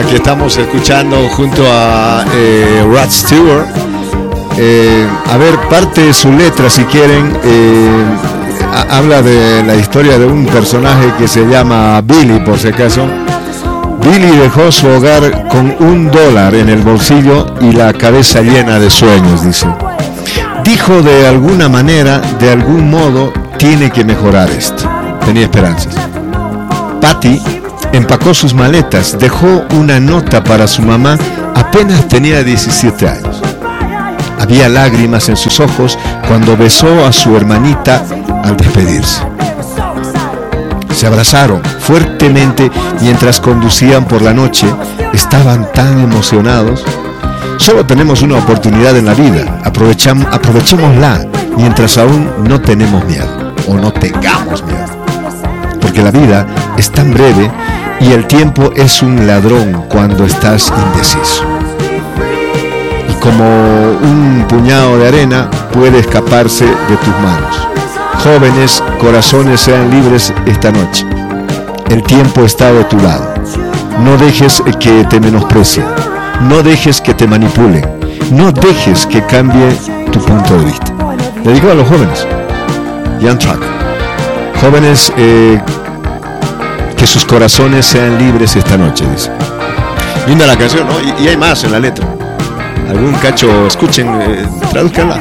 que estamos escuchando junto a Rod Stewart. A ver, parte de su letra, si quieren, habla de la historia de un personaje que se llama Billy, por si acaso. Billy dejó su hogar con $1 en el bolsillo y la cabeza llena de sueños, dice. Dijo de alguna manera, de algún modo, tiene que mejorar esto. Tenía esperanzas. Patty empacó sus maletas, dejó una nota para su mamá, apenas tenía 17 años. Había lágrimas en sus ojos cuando besó a su hermanita al despedirse. Se abrazaron fuertemente mientras conducían por la noche. Estaban tan emocionados. Solo tenemos una oportunidad en la vida. Aprovechémosla mientras aún no tenemos miedo o no tengamos miedo. Porque la vida es tan breve y el tiempo es un ladrón cuando estás indeciso. Y como un puñado de arena puede escaparse de tus manos. Jóvenes, corazones sean libres esta noche. El tiempo está de tu lado. No dejes que te menosprecien. No dejes que te manipulen. No dejes que cambie tu punto de vista. Dedicado a los jóvenes. Young Truck. Jóvenes, que sus corazones sean libres esta noche, dice. Linda la canción, ¿no? Y hay más en la letra. Algún cacho, escuchen, tradúzcanla.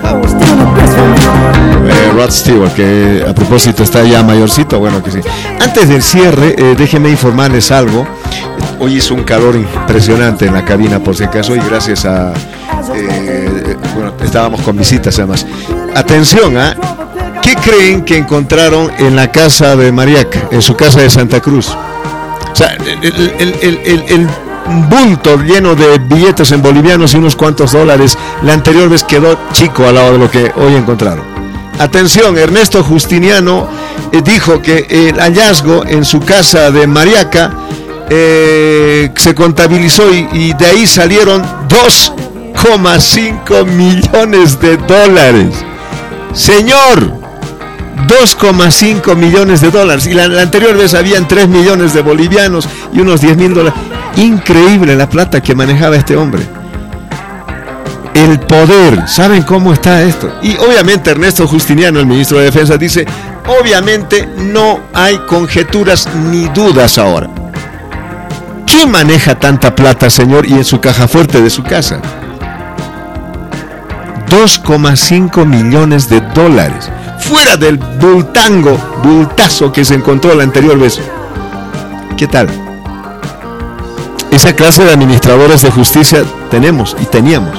Rod Stewart, que a propósito está ya mayorcito, bueno que sí. Antes del cierre, déjenme informarles algo. Hoy hizo un calor impresionante en la cabina, por si acaso, y gracias a... bueno, estábamos con visitas además. Atención, ¿qué creen que encontraron en la casa de Mariaca, en su casa de Santa Cruz? O sea, el bulto lleno de billetes en bolivianos y unos cuantos dólares, la anterior vez quedó chico al lado de lo que hoy encontraron. Atención, Ernesto Justiniano dijo que el hallazgo en su casa de Mariaca se contabilizó y de ahí salieron $2,5 millones. Señor, $2,5 millones. Y la anterior vez habían 3 millones de bolivianos y unos $10,000. Increíble la plata que manejaba este hombre. El poder, ¿saben cómo está esto? Y obviamente Ernesto Justiniano, el ministro de Defensa, dice, obviamente no hay conjeturas ni dudas ahora. ¿Quién maneja tanta plata, señor, y en su caja fuerte de su casa? $2,5 millones. Fuera del bultazo que se encontró la anterior vez. ¿Qué tal? Esa clase de administradores de justicia tenemos y teníamos.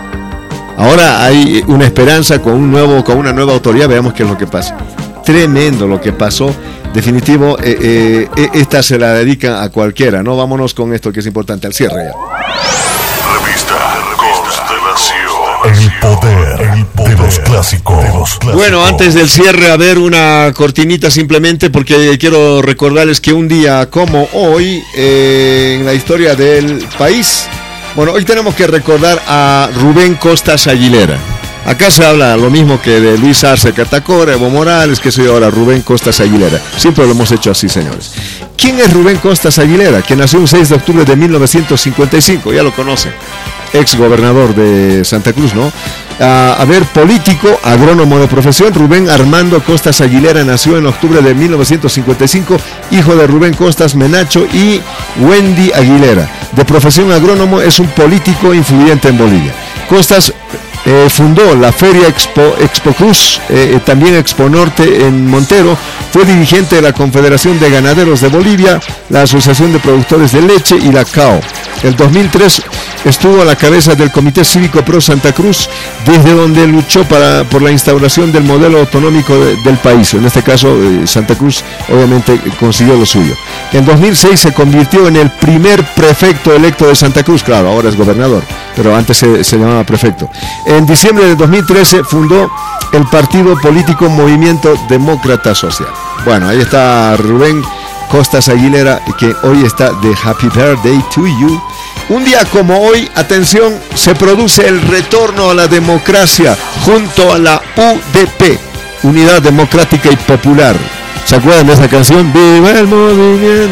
Ahora hay una esperanza con una nueva autoridad. Veamos qué es lo que pasa. Tremendo lo que pasó. Definitivo, esta se la dedican a cualquiera, ¿no? Vámonos con esto que es importante, al cierre ya. Revista Constelación. El poder de los clásicos. Bueno, antes del cierre, a ver una cortinita simplemente, porque quiero recordarles que un día como hoy, en la historia del país, bueno, hoy tenemos que recordar a Rubén Costas Aguilera. Acá se habla lo mismo que de Luis Arce Catacora, Evo Morales, que soy ahora Rubén Costas Aguilera. Siempre lo hemos hecho así, señores. ¿Quién es Rubén Costas Aguilera? Que nació el 6 de octubre de 1955, ya lo conocen. Ex gobernador de Santa Cruz, ¿no? Político, agrónomo de profesión. Rubén Armando Costas Aguilera nació en octubre de 1955, hijo de Rubén Costas Menacho y Wendy Aguilera. De profesión agrónomo, es un político influyente en Bolivia. Costas fundó la Feria Expo Cruz, también Expo Norte en Montero. Fue dirigente de la Confederación de Ganaderos de Bolivia, la Asociación de Productores de Leche y la CAO. En 2003 estuvo a la cabeza del Comité Cívico Pro Santa Cruz, desde donde luchó por la instauración del modelo autonómico del país. En este caso, Santa Cruz obviamente consiguió lo suyo. En 2006 se convirtió en el primer prefecto electo de Santa Cruz. Claro, ahora es gobernador, pero antes se llamaba prefecto. En diciembre de 2013 fundó el partido político Movimiento Demócrata Social. Bueno, ahí está Rubén Costas Aguilera, que hoy está de Happy Birthday to You. Un día como hoy, atención, se produce el retorno a la democracia junto a la UDP, Unidad Democrática y Popular. ¿Se acuerdan de esa canción? ¡Viva el movimiento!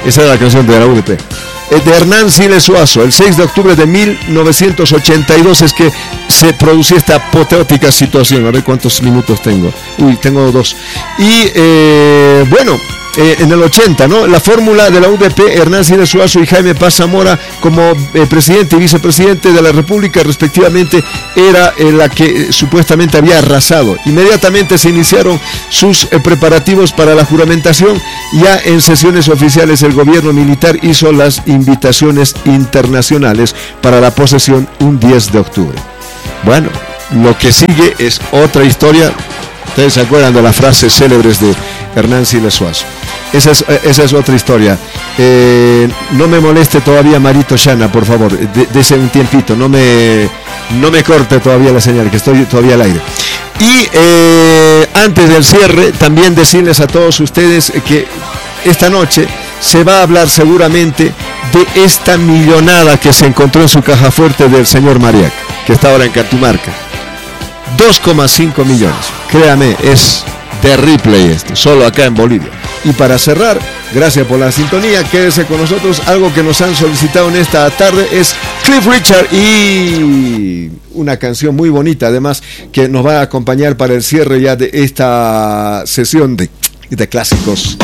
Esa era la canción de la UDP. De Hernán Siles Suazo, el 6 de octubre de 1982 es que se producía esta apoteótica situación. A ver cuántos minutos tengo. Tengo 2. Y bueno, en el 80, ¿no? La fórmula de la UDP, Hernán Siles Suazo y Jaime Paz Zamora como presidente y vicepresidente de la República respectivamente, era la que supuestamente había arrasado. Inmediatamente se iniciaron sus preparativos para la juramentación. Ya en sesiones oficiales el gobierno militar hizo las invitaciones internacionales para la posesión un 10 de octubre. Bueno, lo que sigue es otra historia. Ustedes se acuerdan de las frases célebres de Hernán Siles Suazo. Esa es otra historia. No me moleste todavía Marito Shana, por favor. Dese un tiempito. No me corte todavía la señal, que estoy todavía al aire. Y antes del cierre, también decirles a todos ustedes que esta noche se va a hablar seguramente de esta millonada que se encontró en su caja fuerte del señor Mariac, que está ahora en Catamarca. 2,5 millones. Créame, es de replay esto, solo acá en Bolivia. Y para cerrar, gracias por la sintonía, quédese con nosotros. Algo que nos han solicitado en esta tarde es Cliff Richard y una canción muy bonita, además, que nos va a acompañar para el cierre ya de esta sesión de clásicos.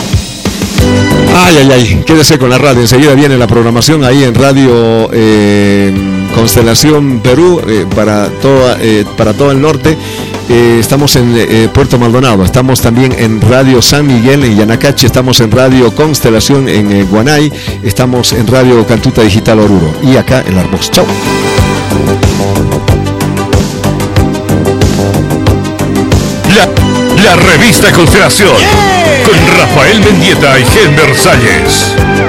Ay, quédese con la radio, enseguida viene la programación ahí en Radio Constelación Perú, para todo el norte. Estamos en Puerto Maldonado, estamos también en Radio San Miguel en Yanacache, estamos en Radio Constelación en Guanay, estamos en Radio Cantuta Digital Oruro y acá en La Hermosa. Chao. La revista Constelación, con Rafael Mendieta y Gelber Salles.